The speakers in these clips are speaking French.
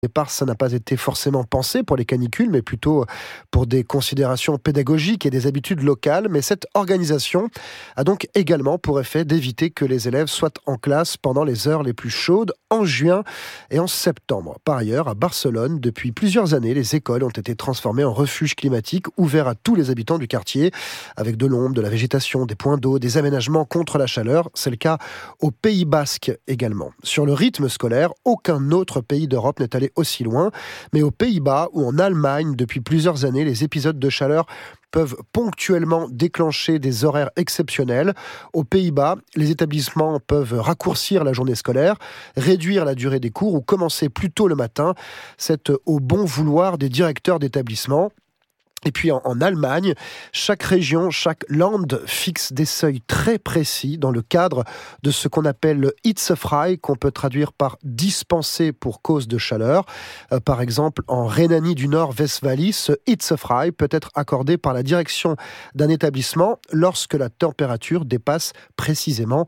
départ, ça n'a pas été forcément pensé pour les canicules, mais plutôt pour des considérations pédagogiques et des habitudes locales. Mais cette organisation a donc également pour effet d'éviter que les élèves soient en classe pendant les heures les plus chaudes en juin et en septembre. Par ailleurs, à Barcelone, depuis plusieurs années, les écoles ont été transformées en refuges climatiques ouverts à tous les habitants du quartier, avec de l'ombre, de la végétation, des points d'eau, des aménagements contre la chaleur. C'est le cas au Pays Basque également. Sur le rythme scolaire, aucun autre pays d'Europe n'est allé aussi loin, mais aux Pays-Bas ou en Allemagne, depuis plusieurs années, les épisodes de chaleur peuvent ponctuellement déclencher des horaires exceptionnels. Aux Pays-Bas, les établissements peuvent raccourcir la journée scolaire, réduire la durée des cours ou commencer plus tôt le matin. C'est au bon vouloir des directeurs d'établissement. Et puis en Allemagne, chaque région, chaque Land fixe des seuils très précis dans le cadre de ce qu'on appelle le Hitzefrei, qu'on peut traduire par dispensé pour cause de chaleur. Par exemple, en Rhénanie du Nord-Westphalie, ce Hitzefrei peut être accordé par la direction d'un établissement lorsque la température dépasse précisément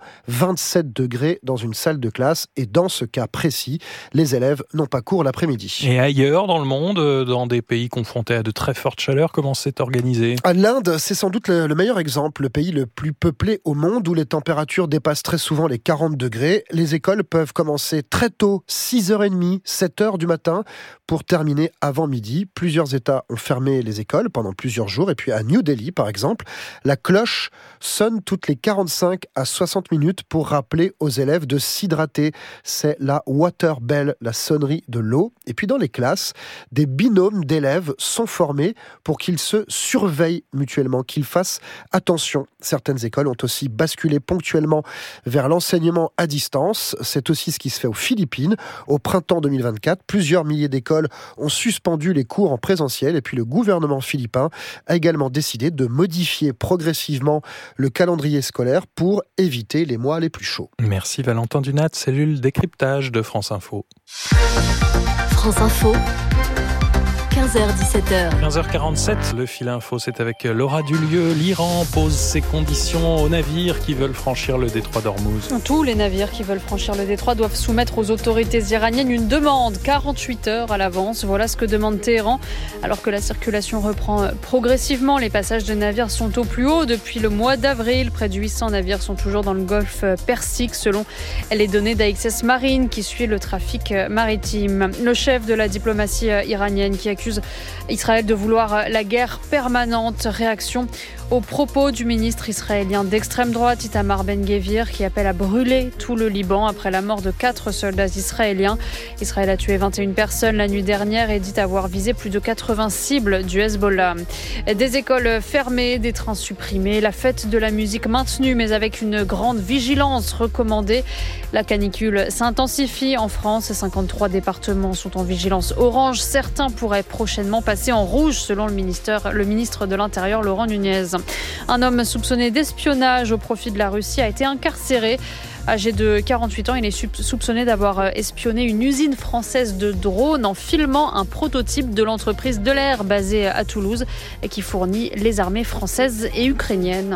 27 degrés dans une salle de classe. Et dans ce cas précis, les élèves n'ont pas cours l'après-midi. Et ailleurs dans le monde, dans des pays confrontés à de très fortes chaleurs, comment c'est organisé ? L'Inde, c'est sans doute le meilleur exemple, le pays le plus peuplé au monde où les températures dépassent très souvent les 40 degrés. Les écoles peuvent commencer très tôt, 6h30, 7h du matin, pour terminer avant midi. Plusieurs États ont fermé les écoles pendant plusieurs jours. Et puis à New Delhi, par exemple, la cloche sonne toutes les 45 à 60 minutes pour rappeler aux élèves de s'hydrater. C'est la water bell, la sonnerie de l'eau. Et puis dans les classes, des binômes d'élèves sont formés pour qu'ils se surveillent mutuellement, qu'ils fassent attention. Certaines écoles ont aussi basculé ponctuellement vers l'enseignement à distance. C'est aussi ce qui se fait aux Philippines. Au printemps 2024, plusieurs milliers d'écoles ont suspendu les cours en présentiel et puis le gouvernement philippin a également décidé de modifier progressivement le calendrier scolaire pour éviter les mois les plus chauds. Merci Valentin Dunat, cellule décryptage de France Info. France Info. 15h-17h. 15h47, le fil info, c'est avec Laura Dulieu. L'Iran pose ses conditions aux navires qui veulent franchir le détroit d'Ormuz. Tous les navires qui veulent franchir le détroit doivent soumettre aux autorités iraniennes une demande 48 heures à l'avance. Voilà ce que demande Téhéran. Alors que la circulation reprend progressivement, les passages de navires sont au plus haut depuis le mois d'avril. Près de 800 navires sont toujours dans le golfe Persique, selon les données d'AXS Marine qui suit le trafic maritime. Le chef de la diplomatie iranienne qui accuse Israël de vouloir la guerre permanente. Réaction aux propos du ministre israélien d'extrême droite Itamar Ben-Gvir qui appelle à brûler tout le Liban après la mort de 4 soldats israéliens. Israël a tué 21 personnes la nuit dernière et dit avoir visé plus de 80 cibles du Hezbollah. Des écoles fermées, des trains supprimés, la fête de la musique maintenue mais avec une grande vigilance recommandée. La canicule s'intensifie en France. 53 départements sont en vigilance orange. Certains pourraient prochainement passer en rouge selon le ministre de l'Intérieur Laurent Nunez. Un homme soupçonné d'espionnage au profit de la Russie a été incarcéré. Âgé de 48 ans, il est soupçonné d'avoir espionné une usine française de drones en filmant un prototype de l'entreprise Delair basée à Toulouse et qui fournit les armées françaises et ukrainiennes.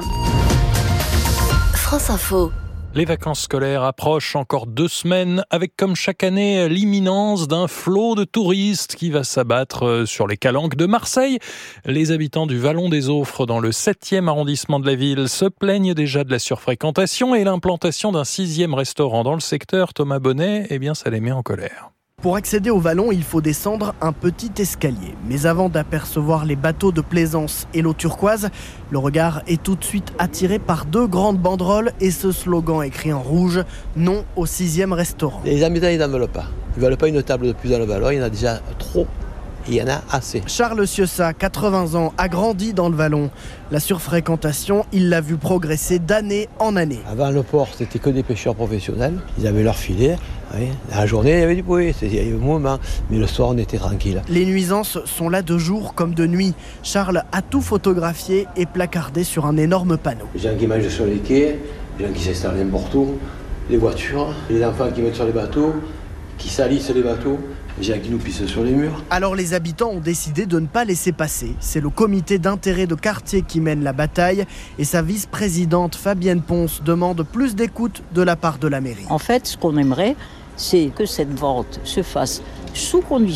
France Info. Les vacances scolaires approchent, encore 2 semaines, avec comme chaque année l'imminence d'un flot de touristes qui va s'abattre sur les calanques de Marseille. Les habitants du Vallon des Offres, dans le 7e arrondissement de la ville, se plaignent déjà de la surfréquentation et l'implantation d'un 6e restaurant dans le secteur. Thomas Bonnet, ça les met en colère. Pour accéder au vallon, il faut descendre un petit escalier. Mais avant d'apercevoir les bateaux de plaisance et l'eau turquoise, le regard est tout de suite attiré par 2 grandes banderoles et ce slogan écrit en rouge, non au 6e restaurant. Les habitants, ils n'en veulent pas. Ils ne veulent pas une table de plus dans le vallon, il y en a déjà trop. Il y en a assez. Charles Sieussa, 80 ans, a grandi dans le Vallon. La surfréquentation, il l'a vu progresser d'année en année. Avant le port, c'était que des pêcheurs professionnels. Ils avaient leur filet. Oui. La journée, il y avait du bruit, il y avait un moment, mais le soir, on était tranquille. Les nuisances sont là de jour comme de nuit. Charles a tout photographié et placardé sur un énorme panneau. Les gens qui mangent sur les quais, les gens qui s'installent n'importe où, les voitures, les enfants qui mettent sur les bateaux, qui salissent les bateaux. Les gens qui nous pissent sur les murs. Alors les habitants ont décidé de ne pas laisser passer. C'est le comité d'intérêt de quartier qui mène la bataille et sa vice-présidente Fabienne Ponce demande plus d'écoute de la part de la mairie. En fait, ce qu'on aimerait, c'est que cette vente se fasse sous conduite.